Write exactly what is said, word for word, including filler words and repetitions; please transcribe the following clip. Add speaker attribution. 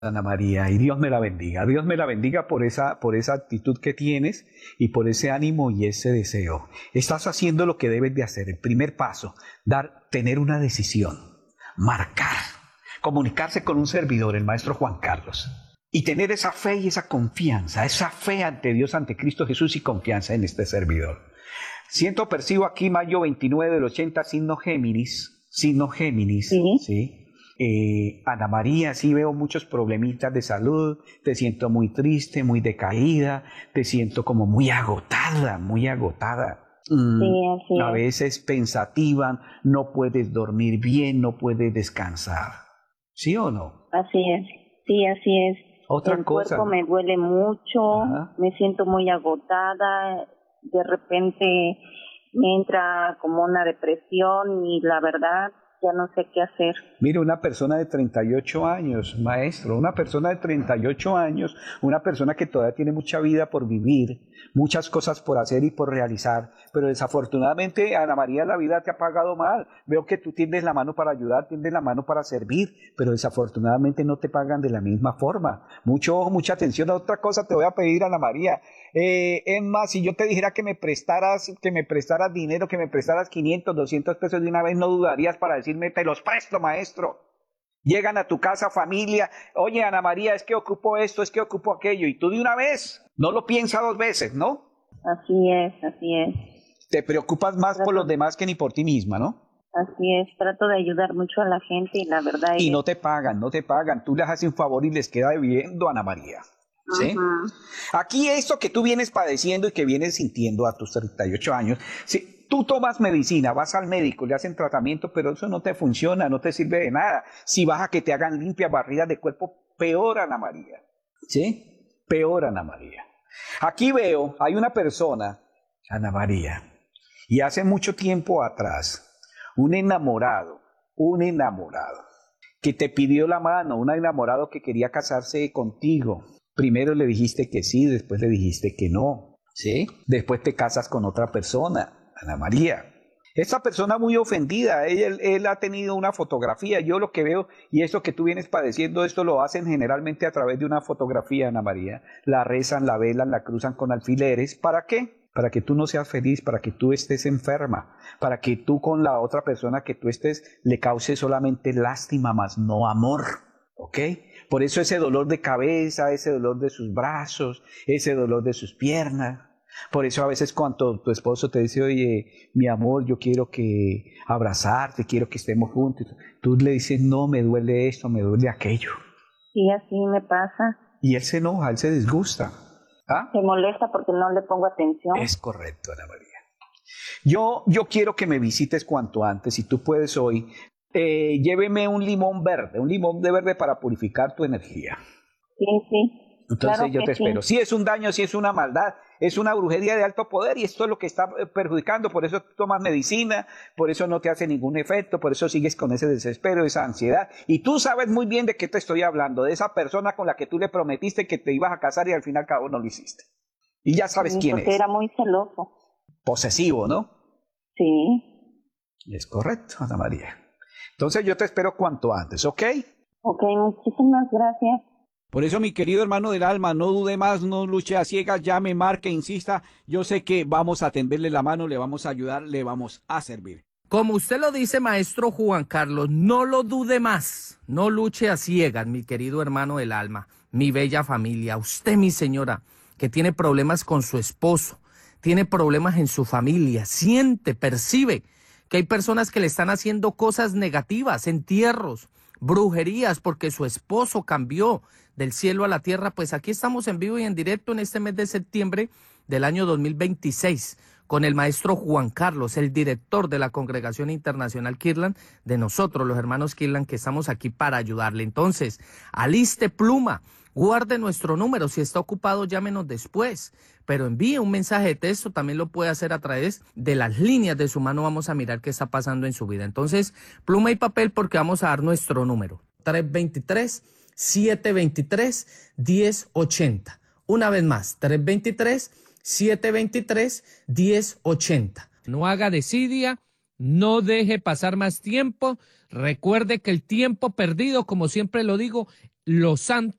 Speaker 1: Ana María, y Dios me la bendiga. Dios me la bendiga por esa, por esa actitud que tienes y por ese ánimo y ese deseo. Estás haciendo lo que debes de hacer. El primer paso, dar, tener una decisión, marcar, comunicarse con un servidor, el maestro Juan Carlos, y tener esa fe y esa confianza, esa fe ante Dios, ante Cristo Jesús y confianza en este servidor. Siento, percibo aquí mayo veintinueve del ochenta, signo Géminis, signo Géminis,
Speaker 2: Sí.
Speaker 1: ¿sí? Eh, Ana María, sí veo muchos problemitas de salud, te siento muy triste, muy decaída, te siento como muy agotada, muy agotada. Mm,
Speaker 2: Sí, así
Speaker 1: a
Speaker 2: es.
Speaker 1: veces pensativa, no puedes dormir bien, no puedes descansar. ¿Sí o no?
Speaker 2: Así es. Sí, así es.
Speaker 1: Otra
Speaker 2: El
Speaker 1: cosa.
Speaker 2: cuerpo me duele mucho,
Speaker 1: Ajá.
Speaker 2: me siento muy agotada, de repente me entra como una depresión y la verdad ya no sé qué hacer.
Speaker 1: Mire, una persona de treinta y ocho años, maestro, una persona de treinta y ocho años, una persona que todavía tiene mucha vida por vivir, muchas cosas por hacer y por realizar, pero desafortunadamente, Ana María, la vida te ha pagado mal. Veo que tú tiendes la mano para ayudar, tiendes la mano para servir, pero desafortunadamente no te pagan de la misma forma. Mucho ojo, mucha atención. Otra cosa te voy a pedir, Ana María. Eh, es más, si yo te dijera que me prestaras, que me prestaras dinero, que me prestaras quinientos, doscientos pesos de una vez, no dudarías para decirme, te los presto, maestro. Llegan a tu casa, familia, oye, Ana María, es que ocupo esto, es que ocupo aquello, y tú de una vez, no lo piensas dos veces, ¿no?
Speaker 2: Así es, así es.
Speaker 1: Te preocupas más por
Speaker 2: Trato,
Speaker 1: los demás que ni por ti misma, ¿no?
Speaker 2: así es, trato de ayudar mucho a la gente y la verdad
Speaker 1: Y
Speaker 2: es...
Speaker 1: no te pagan, no te pagan, tú les haces un favor y les queda debiendo, Ana María. ¿Sí?
Speaker 2: Ajá.
Speaker 1: Aquí esto que tú vienes padeciendo y que vienes sintiendo a tus treinta y ocho años, si tú tomas medicina, vas al médico, le hacen tratamiento, pero eso no te funciona, no te sirve de nada. Si vas a que te hagan limpias barridas de cuerpo, peor, Ana María. ¿Sí? Peor, Ana María. Aquí veo, hay una persona, Ana María, y hace mucho tiempo atrás, un enamorado, un enamorado, que te pidió la mano, un enamorado que quería casarse contigo. Primero le dijiste que sí, después le dijiste que no, ¿sí? Después te casas con otra persona, Ana María. Esta persona muy ofendida, él, él ha tenido una fotografía, yo lo que veo, y esto que tú vienes padeciendo, esto lo hacen generalmente a través de una fotografía, Ana María. La rezan, la velan, la cruzan con alfileres. ¿Para qué? Para que tú no seas feliz, para que tú estés enferma, para que tú con la otra persona que tú estés le causes solamente lástima, más no amor, ¿ok? Por eso ese dolor de cabeza, ese dolor de sus brazos, ese dolor de sus piernas. Por eso a veces cuando tu esposo te dice, oye, mi amor, yo quiero que abrazarte, quiero que estemos juntos, tú le dices, no, me duele esto, me duele aquello.
Speaker 2: Sí, así me pasa.
Speaker 1: Y él se enoja, él se disgusta. ¿Ah?
Speaker 2: Se molesta porque no le pongo atención.
Speaker 1: Es correcto, Ana María. Yo, yo quiero que me visites cuanto antes, si tú puedes hoy. Eh, lléveme un limón verde, un limón de verde para purificar tu energía.
Speaker 2: Sí, sí.
Speaker 1: Entonces
Speaker 2: Claro
Speaker 1: yo
Speaker 2: que
Speaker 1: te espero.
Speaker 2: sí.
Speaker 1: Si es un daño, si es una maldad, es una brujería de alto poder y esto es lo que está perjudicando. Por eso tomas medicina, por eso no te hace ningún efecto, por eso sigues con ese desespero, esa ansiedad. Y tú sabes muy bien de qué te estoy hablando, de esa persona con la que tú le prometiste que te ibas a casar y al final cabo no lo hiciste. Y ya sabes
Speaker 2: Sí,
Speaker 1: quién
Speaker 2: porque
Speaker 1: es.
Speaker 2: era muy celoso.
Speaker 1: Posesivo, ¿no?
Speaker 2: Sí.
Speaker 1: Es correcto, Ana María. Entonces yo te espero cuanto antes, ¿ok?
Speaker 2: Ok, muchísimas gracias.
Speaker 1: Por eso, mi querido hermano del alma, no dude más, no luche a ciegas, llame, marque, insista. Yo sé que vamos a tenderle la mano, le vamos a ayudar, le vamos a servir.
Speaker 3: Como usted lo dice, maestro Juan Carlos, no lo dude más, no luche a ciegas, mi querido hermano del alma, mi bella familia, usted, mi señora, que tiene problemas con su esposo, tiene problemas en su familia, siente, percibe que hay personas que le están haciendo cosas negativas, entierros, brujerías, porque su esposo cambió del cielo a la tierra. Pues aquí estamos en vivo y en directo en este mes de septiembre del año dos mil veintiséis con el maestro Juan Carlos, el director de la Congregación Internacional Kirtland, de nosotros los hermanos Kirtland, que estamos aquí para ayudarle. Entonces, aliste pluma, guarde nuestro número, si está ocupado llámenos después, pero envíe un mensaje de texto, también lo puede hacer a través de las líneas de su mano, vamos a mirar qué está pasando en su vida. Entonces, pluma y papel porque vamos a dar nuestro número, tres dos tres, siete dos tres, uno cero ocho cero. Una vez más, tres dos tres, siete dos tres, uno cero ocho cero. No haga desidia, no deje pasar más tiempo. Recuerde que el tiempo perdido, como siempre lo digo, Los Santos